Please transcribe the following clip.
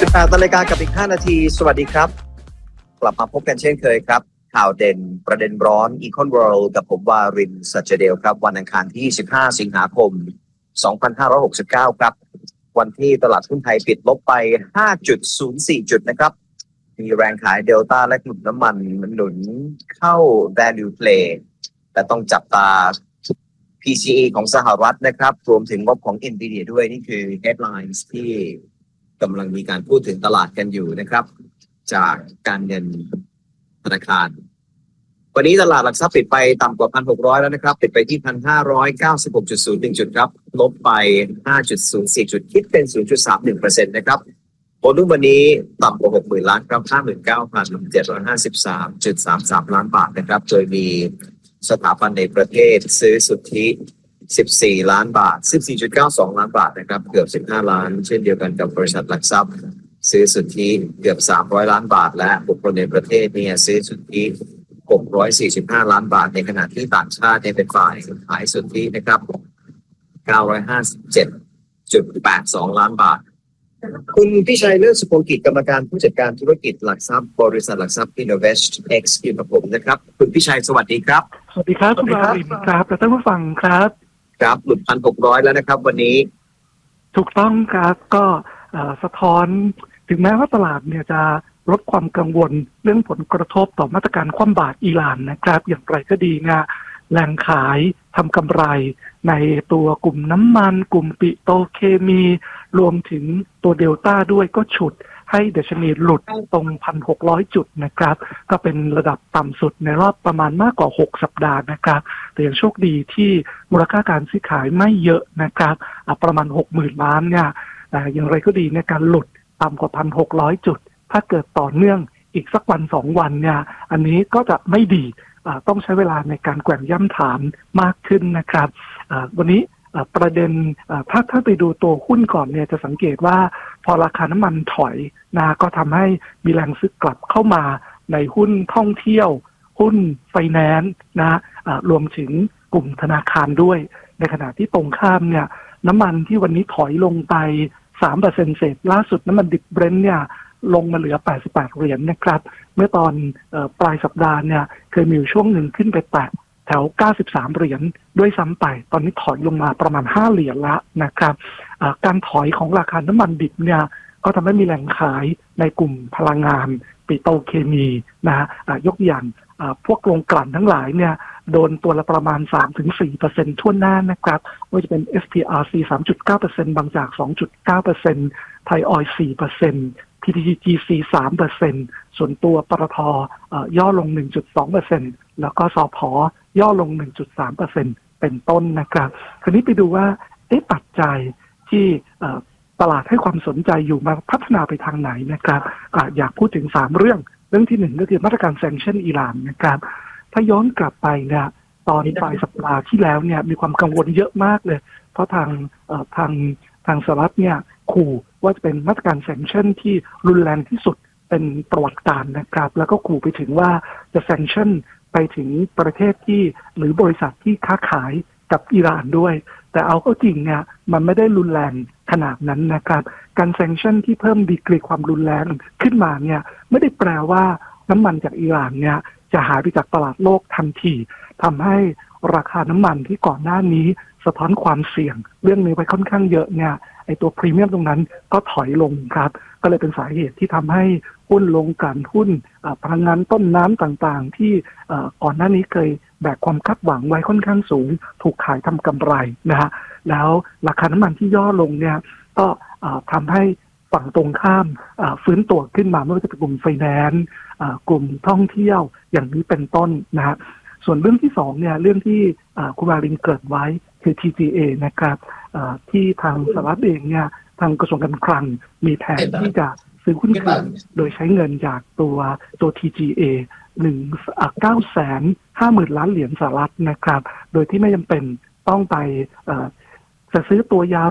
18 นาฬิกากับอีก 5 นาที สวัสดีครับ กลับมาพบกันเช่นเคยครับ ข่าวเด่นประเด็นร้อน Econ World กับผมวารินทร์ สัจเดลครับ วันอังคารที่ 25 สิงหาคม 2569 ครับ วันที่ตลาดหุ้นไทยปิดลบไป 5.04 จุดนะครับ มีแรงขายเดลต้าและกลุ่มน้ำมันหนุนเข้า value play แต่ต้องจับตา PCE ของสหรัฐนะครับรวมถึงงบของ Nvidia ด้วยนี่คือ headlines ที่กำลังมีการพูดถึงตลาดกันอยู่นะครับจากการเงินธนาคารวันนี้ตลาดหลักทรัพย์ปิดไปต่ำกว่า 1,600 แล้วนะครับปิดไปที่ 1,596.01 จุดครับลบไป 5.04 จุดคิดเป็น 0.31% นะครับโวลุ่มวันนี้ต่ำกว่า 60,000 ล้านครับ 59,753.33 ล้านบาทนะครับโดยมีสถาบันในประเทศซื้อสุทธิ14 ล้านบาท 14.92 ล้านบาทนะครับเกือบ15 ล้านเช่นเดียวกันกับบริษัทหลักทรัพย์ซื้อสุทธิเกือบ300 ล้านบาทและบุคคลในประเทศเนี่ยซื้อสุทธิ645 ล้านบาทในขณะที่ต่างชาติเป็นฝ่ายขายสุทธินะครับ957.82 ล้านบาทคุณพิชัยเลิศสุภกิจกรรมการผู้จัดการธุรกิจหลักทรัพย์บริษัทหลักทรัพย์ Innovest X อยู่กับผมนะครับคุณพิชัยสวัสดีครับสวัสดีครับคุณวารินครับและท่านผู้ฟังครับครับหลุด 1,600 แล้วนะครับวันนี้ถูกต้องครับก็สะท้อนถึงแม้ว่าตลาดเนี่ยจะลดความกังวลเรื่องผลกระทบต่อมาตรการคว่ำบาตรอิหร่านนะครับอย่างไรก็ดีนะแรงขายทำกำไรในตัวกลุ่มน้ำมันกลุ่มปิโตรเคมีรวมถึงตัวเดลต้าด้วยก็ฉุดให้ดัชนีหลุดตรง 1,600 จุดนะครับก็เป็นระดับต่ำสุดในรอบประมาณมากกว่า6สัปดาห์นะครับแต่ยังโชคดีที่มูลค่าการซื้อขายไม่เยอะนะครับประมาณ 60,000 ล้านเนี่ยอย่างไรก็ดีในการหลุดต่ำกว่า 1,600 จุดถ้าเกิดต่อเนื่องอีกสักวัน2วันเนี่ยอันนี้ก็จะไม่ดีต้องใช้เวลาในการแกว่งย่ำฐานมากขึ้นนะครับวันนี้ประเด็นถ้าไปดูตัวหุ้นก่อนเนี่ยจะสังเกตว่าพอราคาน้ำมันถอยนะก็ทำให้มีแรงซื้อกลับเข้ามาในหุ้นท่องเที่ยวหุ้นไฟแนนซ์นะรวมถึงกลุ่มธนาคารด้วยในขณะที่ตรงข้ามเนี่ยน้ำมันที่วันนี้ถอยลงไป 3% เศษล่าสุดน้ำมันดิบเบรนท์เนี่ยลงมาเหลือ88 เหรียญ นะครับเมื่อตอนปลายสัปดาห์เนี่ยเคยมีช่วงหนึ่งขึ้นไปแตะแถว93 เหรียญด้วยซ้ำไปตอนนี้ถอยลงมาประมาณ5 เหรียญแล้วนะครับการถอยของราคาน้ำมันดิบเนี่ยก็ทำให้มีแรงขายในกลุ่มพลังงานปิโตรเคมีนะยกอย่างพวกโรงกลั่นทั้งหลายเนี่ยโดนตัวละประมาณ 3-4% ทั่วหน้านะครับว่าจะเป็น SPRC 3.9% บางจาก 2.9% ไทยออยล์ 4%PTTGC 3% ส่วนตัวปตท.ย่อลง 1.2% แล้วก็สผ.ย่อลง 1.3% เป็นต้นนะครับคราวนี้ไปดูว่าปัจจัยที่ตลาดให้ความสนใจอยู่มาพัฒนาไปทางไหนนะครับอยากพูดถึง3เรื่องที่1ก็คือมาตรการแซงชั่นอิหร่านนะครับถ้าย้อนกลับไปเนี่ยตอนปลายสัปดาห์ที่แล้วเนี่ยมีความกังวลเยอะมากเลยเพราะทางสหรัฐเนี่ยขู่ว่าจะเป็นมาตรการแซงชั่นที่รุนแรงที่สุดเป็นประวัติการนะครับแล้วก็ขู่ไปถึงว่าจะแซงชั่นไปถึงประเทศที่หรือบริษัทที่ค้าขายกับอิหร่านด้วยแต่เอาเข้าจริงเนี่ยมันไม่ได้รุนแรงขนาดนั้นนะครับการแซงชั่นที่เพิ่มดีกรีความรุนแรงขึ้นมาเนี่ยไม่ได้แปลว่าน้ำมันจากอิหร่านเนี่ยจะหายไปจากตลาดโลกทันทีทำให้ราคาน้ำมันที่ก่อนหน้านี้สะท้อนความเสี่ยงเรื่องนี้ไปค่อนข้างเยอะเนี่ยไอตัวพรีเมียมตรงนั้นก็ถอยลงครับก็เลยเป็นสาเหตุที่ทำให้หุ้นลงกันหุ้นพลังงานต้นน้ำต่างๆที่ก่อนหน้านี้เคยแบกความคาดหวังไว้ค่อนข้างสูงถูกขายทำกำไรนะฮะแล้วราคาน้ำมันที่ย่อลงเนี่ยก็ทำให้ฝั่งตรงข้ามฟื้นตัวขึ้นมาไม่ว่าจะเป็นกลุ่มไฟแนนซ์กลุ่มท่องเที่ยวอย่างนี้เป็นต้นนะฮะส่วนเรื่องที่2เนี่ยเรื่องที่คุณวารินเกิดไว้คือ TGA นะครับที่ทางสหรัฐเองเนี่ยทางกระทรวงการคลังมีแผนที่จะซื้อหุ้นคืนโดยใช้เงินจากตัว TGA 950,000 ล้านเหรียญสหรัฐนะครับโดยที่ไม่จำเป็นต้องไปจะซื้อตัวยาว